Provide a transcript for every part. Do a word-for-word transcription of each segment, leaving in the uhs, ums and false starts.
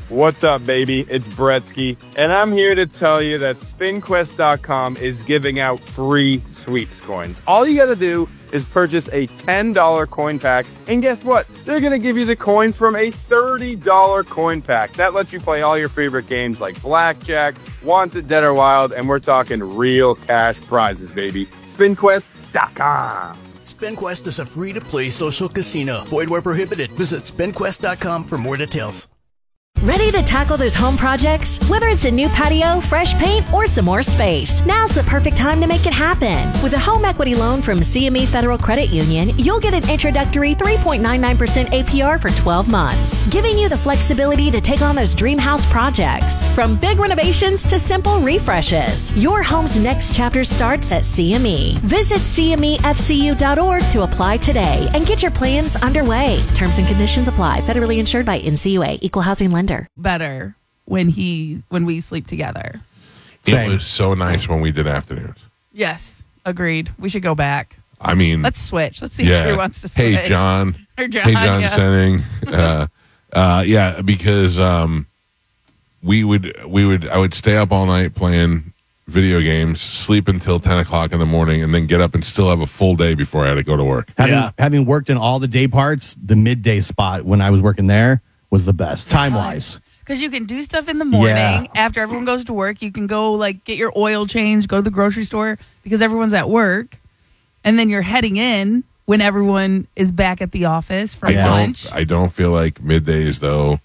What's up, baby? It's Bretsky, and I'm here to tell you that spin quest dot com is giving out free Sweeps coins. All you gotta do is purchase a ten dollar coin pack, and guess what? They're gonna give you the coins from a thirty dollar coin pack. That lets you play all your favorite games like Blackjack, Wanted, Dead or Wild, and we're talking real cash prizes, baby. spin quest dot com. SpinQuest is a free-to-play social casino. Void where prohibited. Visit spin quest dot com for more details. Ready to tackle those home projects? Whether it's a new patio, fresh paint, or some more space, now's the perfect time to make it happen. With a home equity loan from C M E Federal Credit Union, you'll get an introductory three point nine nine percent A P R for twelve months, giving you the flexibility to take on those dream house projects. From big renovations to simple refreshes, your home's next chapter starts at C M E. Visit C M E F C U dot org to apply today and get your plans underway. Terms and conditions apply. Federally insured by N C U A. Equal housing lender. Better when he when we sleep together. It was so nice when we did afternoons. Yes, agreed. We should go back. I mean, Let's switch. Let's see yeah. if Drew wants to switch. Hey, John. Or John. Hey, John yeah. Senning. uh, uh, yeah, because um, we would we would I would stay up all night playing video games, sleep until ten o'clock in the morning, and then get up and still have a full day before I had to go to work. Having, Yeah. having worked in all the day parts, the midday spot when I was working there was the best, time-wise. Because you can do stuff in the morning Yeah. after everyone goes to work. You can go like get your oil changed, go to the grocery store because everyone's at work, and then you're heading in when everyone is back at the office for I lunch. don't I don't feel like middays though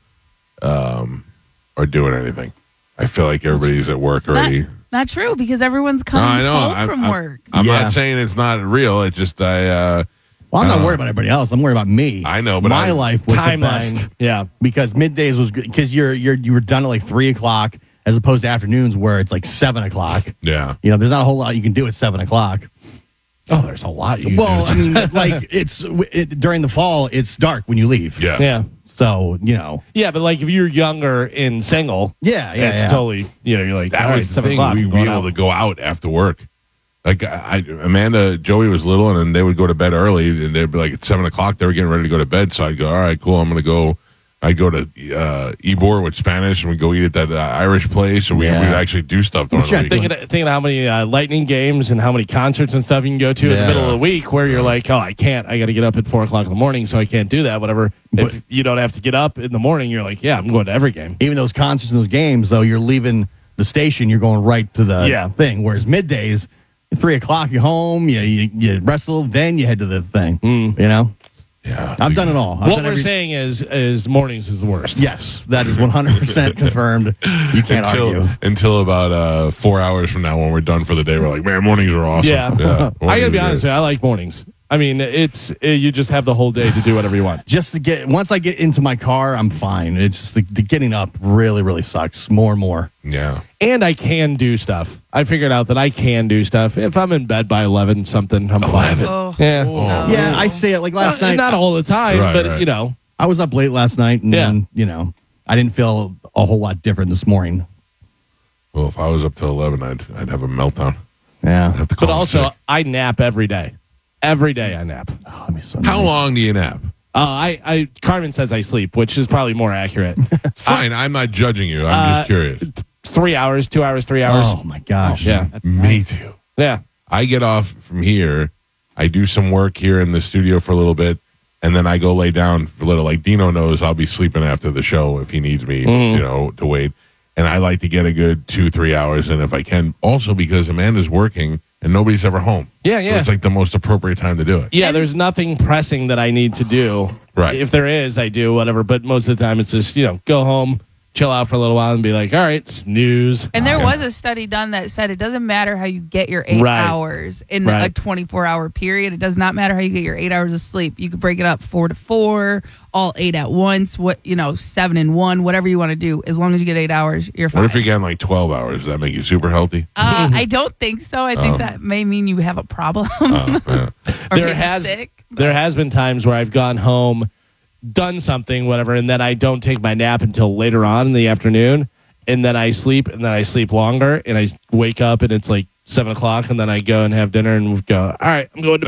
um, are doing anything. I feel like everybody's at work Not, already. not true because everyone's No, coming I know. home I'm, from I'm- work. I'm Yeah. not saying it's not real. It just I. Uh, Well, I'm not Uh, worried about everybody else. I'm worried about me. I know, but my I- life was the Timeless. best Yeah. because middays was good because you're you're you were done at like three o'clock as opposed to afternoons where it's like seven o'clock. yeah. You know, there's not a whole lot you can do at seven o'clock. Oh, there's a lot you can Well, do. I mean, like it's it, during the fall, it's dark when you leave. Yeah. Yeah. So you know, Yeah, but like if you're younger and single, yeah, yeah, it's yeah. totally, you know, you're like, That all right, was the seven thing. o'clock. We'd I'm be going able out. to go out after work. Like I, Amanda, Joey was little, and then they would go to bed early, and they'd be like at seven o'clock. They were getting ready to go to bed, so I'd go, all right, cool. I'm gonna go. I'd go to uh, Ybor with Spanish, and we'd go eat at that uh, Irish place, and we Yeah. would actually do stuff during Sure, the week. Thinking, thinking of how many uh, lightning games and how many concerts and stuff you can go to in Yeah. the middle of the week where you're like, oh, I can't. I got to get up at four o'clock in the morning, so I can't do that. Whatever. But- if you don't have to get up in the morning, you're like, yeah, I'm going to every game. Even those concerts and those games, though, you're leaving the station, you're going right to the Yeah. thing. Whereas middays, three o'clock, you're home, you, you, you rest a little, then you head to the thing. Mm. You know? Yeah, I've done it all. I've what done we're every- saying is, is mornings is the worst. Yes, that is one hundred percent confirmed. You can't until argue. until about uh, four hours from now, when we're done for the day, we're like, man, mornings are awesome. Yeah. yeah I got to be mornings are honest great. with you. I like mornings. I mean, it's uh, you just have the whole day to do whatever you want. Just to get, once I get into my car, I'm fine. It's just the, the getting up really, really sucks more and more. Yeah, And I can do stuff. I figured out that I can do stuff. If I'm in bed by eleven something, I'm fine. Oh, Yeah. no. Yeah, I say it like last Not, night. not all the time, Right, but, right. you know. I was up late last night, and Yeah. then, you know, I didn't feel a whole lot different this morning. well, if I was up till eleven, I'd I'd have a meltdown. Yeah. I'd have to call But in also, sick. I nap every day. Every day I nap. Uh, Oh, that'd be so How nice. long do you nap? I, I Carmen says I sleep, which is probably more accurate. Fine, I'm not judging you. I'm Uh, just curious. Three hours, two hours, three hours. Oh, my gosh. yeah. Me too. Yeah. I get off from here. I do some work here in the studio for a little bit, and then I go lay down for a little. Like Dino knows, I'll be sleeping after the show if he needs me, Mm-hmm. you know, to wait. And I like to get a good two, three hours, and if I can, also because Amanda's working and nobody's ever home. Yeah, So yeah. it's like the most appropriate time to do it. Yeah, there's nothing pressing that I need to do. Right. If there is, I do, whatever. But most of the time, it's just, you know, go home, chill out for a little while, and be like, all right, snooze. And there Yeah. was a study done that said it doesn't matter how you get your eight Right. hours in Right. a twenty-four hour period. It does not matter how you get your eight hours of sleep. You could break it up four to four, all eight at once, what, you know, seven and one, whatever you want to do. As long as you get eight hours, you're fine. What if you're getting like twelve hours? Does that make you super healthy? uh, I don't think so. I think Oh. that may mean you have a problem Oh, yeah. or there maybe has sick. there has been times where I've gone home, done something, whatever, and then I don't take my nap until later on in the afternoon, and then I sleep, and then I sleep longer, and I wake up, and it's like seven o'clock, and then I go and have dinner, and we go, all right, I'm going to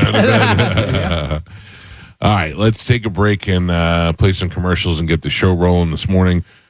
bed. All right, let's take a break and uh, play some commercials and get the show rolling this morning.